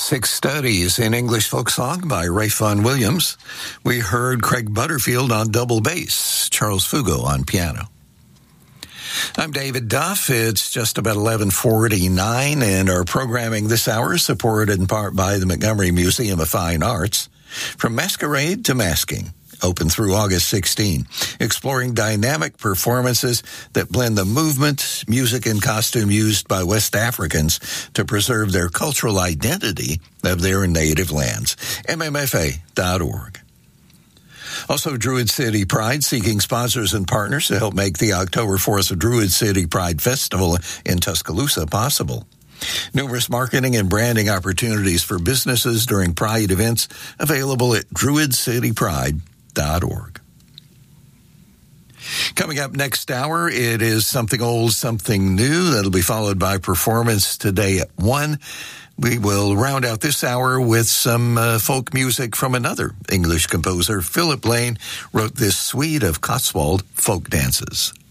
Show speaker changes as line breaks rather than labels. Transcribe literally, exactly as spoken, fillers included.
Six Studies in English Folk Song by Rafe Vaughan Williams. We heard Craig Butterfield on double bass, Charles Fugo on piano. I'm David Duff. It's just about eleven forty-nine, and our programming this hour is supported in part by the Montgomery Museum of Fine Arts. From masquerade to masking, open through August sixteenth, exploring dynamic performances that blend the movement, music, and costume used by West Africans to preserve their cultural identity of their native lands. M M F A dot org. Also, Druid City Pride seeking sponsors and partners to help make the October fourth Druid City Pride Festival in Tuscaloosa possible. Numerous marketing and branding opportunities for businesses during Pride events available at druid city pride dot org. Coming up next hour, it is Something Old, Something New. That'll be followed by Performance Today at one. We will round out this hour with some uh, folk music from another English composer. Philip Lane wrote this suite of Cotswold folk dances.